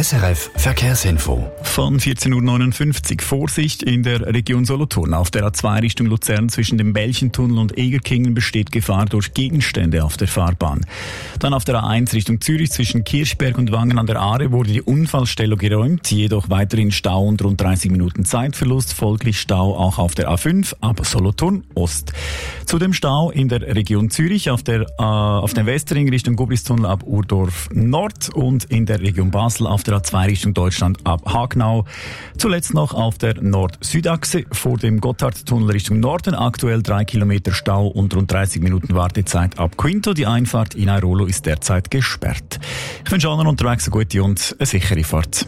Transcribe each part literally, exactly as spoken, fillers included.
S R F Verkehrsinfo. Von vierzehn Uhr neunundfünfzig. Vorsicht in der Region Solothurn. Auf der A zwei Richtung Luzern zwischen dem Belchentunnel und Egerkingen besteht Gefahr durch Gegenstände auf der Fahrbahn. Dann auf der A eins Richtung Zürich zwischen Kirchberg und Wangen an der Aare wurde die Unfallstelle geräumt, jedoch weiterhin Stau und rund dreißig Minuten Zeitverlust, folglich Stau auch auf der A fünf ab Solothurn Ost. Zudem Stau in der Region Zürich auf der äh, auf dem Westring Richtung Gubristunnel ab Urdorf Nord und in der Region Basel auf der A zwei Richtung Deutschland ab Hagnau. Zuletzt noch auf der Nord-Süd-Achse vor dem Gotthardtunnel Richtung Norden aktuell drei Kilometer Stau und rund dreißig Minuten Wartezeit ab Quinto. Die Einfahrt in Airolo ist derzeit gesperrt. Ich wünsche allen unterwegs eine gute und eine sichere Fahrt.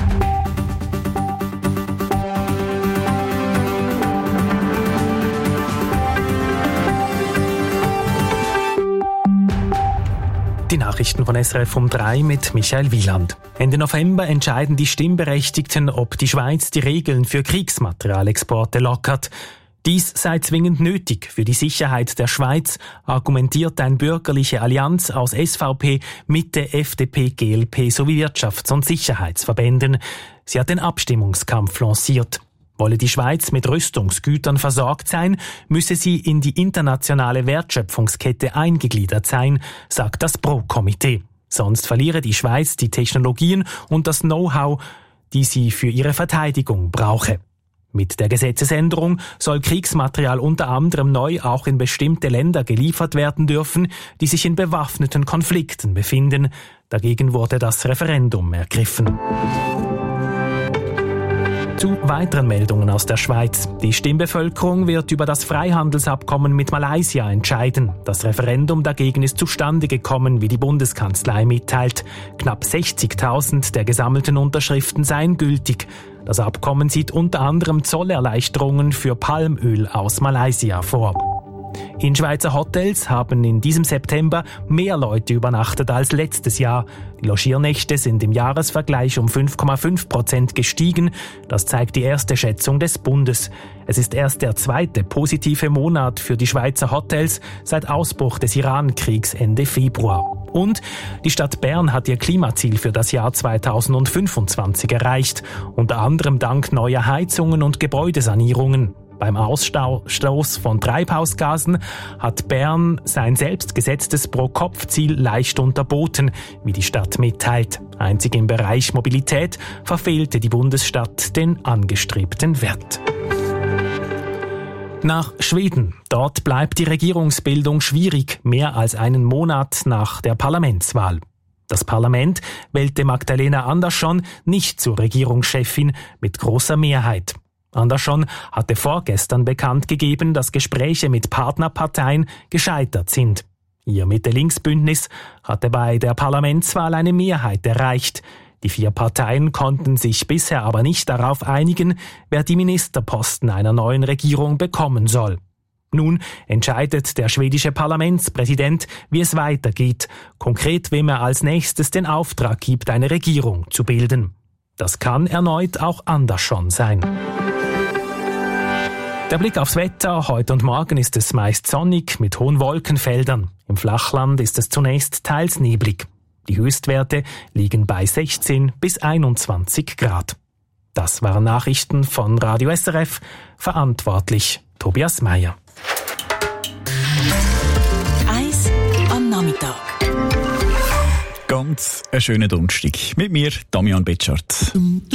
Die Nachrichten von S R F um drei mit Michael Wieland. Ende November entscheiden die Stimmberechtigten, ob die Schweiz die Regeln für Kriegsmaterialexporte lockert. Dies sei zwingend nötig für die Sicherheit der Schweiz, argumentiert eine bürgerliche Allianz aus S V P, Mitte, F D P, G L P sowie Wirtschafts- und Sicherheitsverbänden. Sie hat den Abstimmungskampf lanciert. Wolle die Schweiz mit Rüstungsgütern versorgt sein, müsse sie in die internationale Wertschöpfungskette eingegliedert sein, sagt das Pro-Komitee. Sonst verliere die Schweiz die Technologien und das Know-how, die sie für ihre Verteidigung brauche. Mit der Gesetzesänderung soll Kriegsmaterial unter anderem neu auch in bestimmte Länder geliefert werden dürfen, die sich in bewaffneten Konflikten befinden. Dagegen wurde das Referendum ergriffen. Zu weiteren Meldungen aus der Schweiz. Die Stimmbevölkerung wird über das Freihandelsabkommen mit Malaysia entscheiden. Das Referendum dagegen ist zustande gekommen, wie die Bundeskanzlei mitteilt. Knapp sechzigtausend der gesammelten Unterschriften seien gültig. Das Abkommen sieht unter anderem Zollerleichterungen für Palmöl aus Malaysia vor. In Schweizer Hotels haben in diesem September mehr Leute übernachtet als letztes Jahr. Die Logiernächte sind im Jahresvergleich um fünf Komma fünf Prozent gestiegen. Das zeigt die erste Schätzung des Bundes. Es ist erst der zweite positive Monat für die Schweizer Hotels seit Ausbruch des Iran-Kriegs Ende Februar. Und die Stadt Bern hat ihr Klimaziel für das Jahr zweitausendfünfundzwanzig erreicht, unter anderem dank neuer Heizungen und Gebäudesanierungen. Beim Ausstoß von Treibhausgasen hat Bern sein selbst gesetztes Pro-Kopf-Ziel leicht unterboten, wie die Stadt mitteilt. Einzig im Bereich Mobilität verfehlte die Bundesstadt den angestrebten Wert. Nach Schweden. Dort bleibt die Regierungsbildung schwierig, mehr als einen Monat nach der Parlamentswahl. Das Parlament wählte Magdalena Andersson nicht zur Regierungschefin mit großer Mehrheit. Andersson hatte vorgestern bekannt gegeben, dass Gespräche mit Partnerparteien gescheitert sind. Ihr Mitte-Links-Bündnis hatte bei der Parlamentswahl eine Mehrheit erreicht. Die vier Parteien konnten sich bisher aber nicht darauf einigen, wer die Ministerposten einer neuen Regierung bekommen soll. Nun entscheidet der schwedische Parlamentspräsident, wie es weitergeht, konkret wem er als nächstes den Auftrag gibt, eine Regierung zu bilden. Das kann erneut auch Andersson sein. Der Blick aufs Wetter. Heute und morgen ist es meist sonnig mit hohen Wolkenfeldern. Im Flachland ist es zunächst teils neblig. Die Höchstwerte liegen bei sechzehn bis einundzwanzig Grad. Das waren Nachrichten von Radio S R F. Verantwortlich Tobias Meyer. Eis am Nachmittag. Ganz einen schönen Donnerstag. Mit mir, Damian Betschart.